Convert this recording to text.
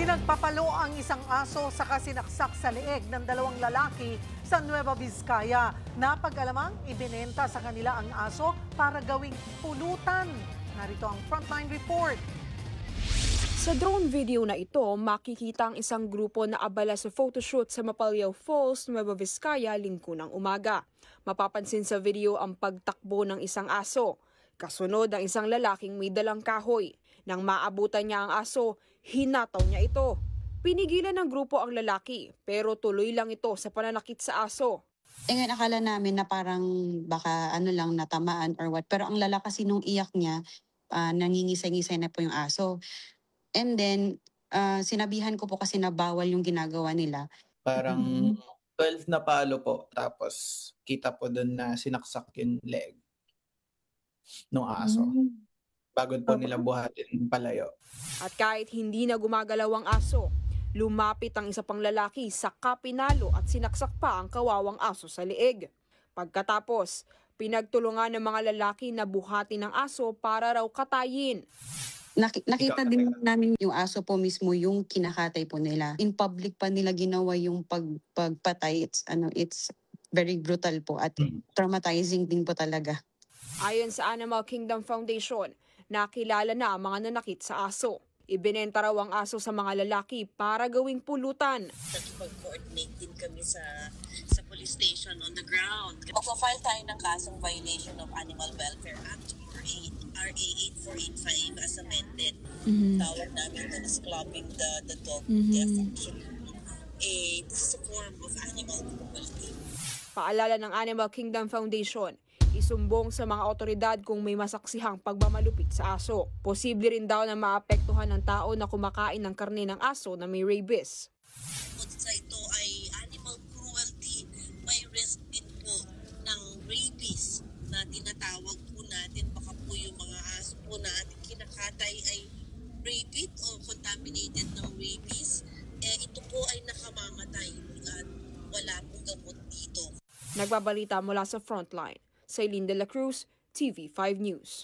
Pinagpapalo ang isang aso sa kasinaksak sa leeg ng dalawang lalaki sa Nueva Vizcaya. Napag-alamang ibinenta sa kanila ang aso para gawing pulutan. Narito ang Frontline Report. Sa drone video na ito, makikita ang isang grupo na abala sa photoshoot sa Mapalao Falls, Nueva Vizcaya, linggo ng umaga. Mapapansin sa video ang pagtakbo ng isang aso. Kasunod ang isang lalaking may dalang kahoy. Nang maabutan niya ang aso, hinataw niya ito. Pinigilan ng grupo ang lalaki, pero tuloy lang ito sa pananakit sa aso. Ngayon akala namin na parang baka lang natamaan or what. Pero ang lalaki kasi nung iyak niya, nangingisay-ngisay na po yung aso. And then, sinabihan ko po kasi na bawal yung ginagawa nila. Parang 12 na palo po. Tapos kita po doon na sinaksak yung leg ng aso. Bago po nila buhatin palayo. At kahit hindi na gumagalaw ang aso, lumapit ang isa pang lalaki sa kapinalo at sinaksak pa ang kawawang aso sa leeg. Pagkatapos, pinagtulungan ng mga lalaki na buhatin ang aso para raw katayin. Nakita din namin yung aso po mismo yung kinakatay po nila. In public pa nila ginawa yung pagpatay. It's very brutal po at traumatizing din po talaga. Ayon sa Animal Kingdom Foundation, nakilala na ang mga nanakit sa aso. Ibinenta raw ang aso sa mga lalaki para gawing pulutan. Nagpag-coordinate din kami sa police station on the ground. Magpa-file tayo ng kasong violation of Animal Welfare Act or RA 8485 as amended. Tawag namin ito is clubbing the dog death action. This is a form of animal cruelty. Paalala ng Animal Kingdom Foundation, isumbong sa mga otoridad kung may masaksihang pagmamalupit sa aso. Posible rin daw na maapektuhan ng tao na kumakain ng karne ng aso na may rabies. Kung sa ito ay animal cruelty, may risk din po ng rabies na tinatawag po natin. Baka po yung mga aso po na ating kinakatay ay rabid o contaminated ng rabies. Ito po ay nakamamatay at wala pong gamot dito. Nagbabalita mula sa Frontline. Sailin de la Cruz, TV5 News.